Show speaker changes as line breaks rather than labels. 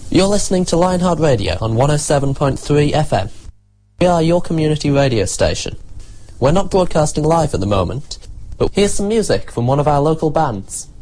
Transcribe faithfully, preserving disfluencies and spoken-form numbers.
You're listening to Lionheart Radio on one oh seven point three F M. We are your community radio station. We're not broadcasting live at the moment, but here's some music from one of our local bands.